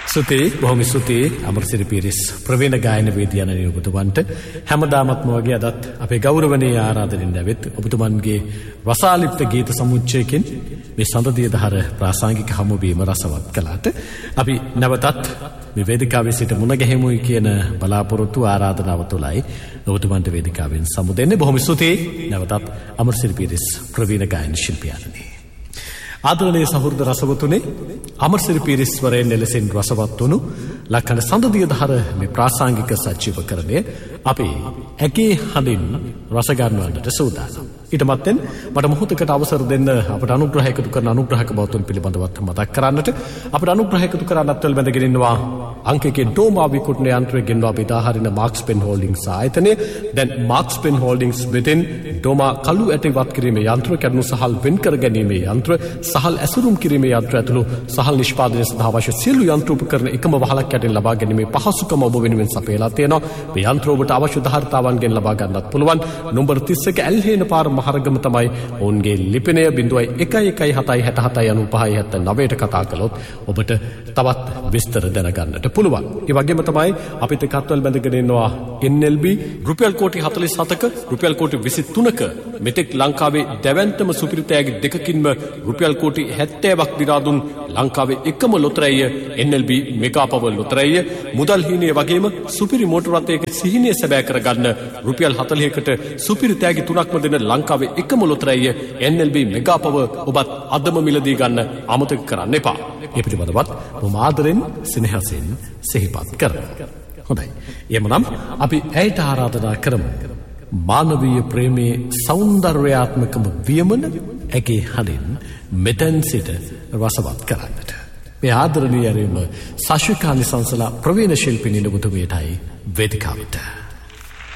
සුතේ බොහොම ස්තුතියි අමරසිරි පීරිස් ප්‍රවීණ ගායන වේදිකාවේ ඔබතුමන්ට හැමදාමත්ම වගේ අදත් අපේ ගෞරවනීය ආරාධනෙන් දැවෙත් ඔබතුමන්ගේ රසාලිප්ත ගීත සමුච්චයකින් මේ සඳදිය දහර ප්‍රාසංගික හමුවීම රසවත් කළාට අපි නැවතත් මේ වේදිකාවේ සිට මුණ ගැහෙමුයි කියන බලාපොරොත්තු ආරාධනාව තුළයි ඔබතුමන්ට වේදිකාවෙන් සමු දෙන්නේ. බොහොම ස්තුතියි නැවතත් අමරසිරි පීරිස් ප්‍රවීණ ගායන ශිල්පියාණනි. ආදරණීය සහෘද රසවතුනි, අමරසිරි පීරිස් වරෙන් එලෙසින් රසවත් වුණු ලක්කන සඳදිය දහර මේ ප්‍රාසංගික සජීවකරණය අපි ඇගේ හඬින් රස ගන්නවන්නට සූදානම්. ඊට මත්තෙන් මට මොහොතකට අවසර දෙන්න අපට අනුග්‍රහ එකතු කරන අනුග්‍රහක බවතුන් පිළිබඳවත් මතක් කරන්නට. අපට අනුග්‍රහ එකතු කරන්නත් වල බැඳගෙන ඉන්නවා අංකකේ ඩෝමා විකුණන යන්ත්‍රය ගෙන්වා අපි දාහරින මාක්ස් පෙන් හෝල්ඩින්ග්ස් ආයතනය. දැන් මාක්ස් පෙන් හෝල්ඩින්ග්ස් වෙතින් ඩෝමා කළු ඇටි වත් කිරීමේ යන්ත්‍ර, කැඩුණු සහල් වෙන් කර ගැනීමේ යන්ත්‍ර, සහල් ඇසුරුම් කිරීමේ යන්ත්‍ර ඇතුළු සහල් නිෂ්පාදනය සඳහා අවශ්‍ය සියලු යන්ත්‍ර උපකරණ එකම වහලක් යටින් ලබා ගැනීමේ පහසුකම ඔබ වෙනුවෙන් සපයලා තියෙනවා. මේ යන්ත්‍ර ඔබට අවශ්‍ය ධාරිතාවන්ගෙන් ලබා ගන්නත් පුළුවන්. නම්බර 31 ඇල්හේන පාර මහරගම තමයි ඔවුන්ගේ ලිපිනය 0116679579ට කතා කළොත් ඔබට තවත් විස්තර දැනගන්නට පුළුවන්. ඒ වගේම තමයි අපිට කත්වල බැඳගෙන ඉන්නවා NLB රුපියල් කෝටි 47ක රුපියල් කෝටි 23ක මෙතෙක් ලංකාවේ දැවැන්තම සුපිරිතෑගි දෙකකින්ම රුපියල් කෝටි 70ක් දිනා දුන් ලංකාවේ එකම ලොතරැය NLB මෙගා පවර් ලොතරැය. මුදල් හීනය වගේම සුපිරි මෝටර රථයක සිහිනය සැබෑ කරගන්න රුපියල් 40කට සුපිරිතෑගි තුනක්ම දෙන ලංකාවේ එකම ලොතරැය NLB මෙගා පවර් ඔබත් අදම මිලදී ගන්න අමතක කරන්න එපා. ඒ පිළිබඳවත් බොහොම ආදරෙන් සෙනෙහසින් සිහිපත් කරනවා. හොඳයි. එමනම් අපි ඇයට ආරාධනා කරමු. මානවීය ප්‍රේමයේ සෞන්දර්යාත්මකම වියමන ඇගේ හඬින් මෙතෙන් සිට රසවත් කරන්නට. මේ ආදරණීය සශිකානි සංසලා ප්‍රවීණ ශිල්පිනී ඔබතුමියටයි වේදිකාවට.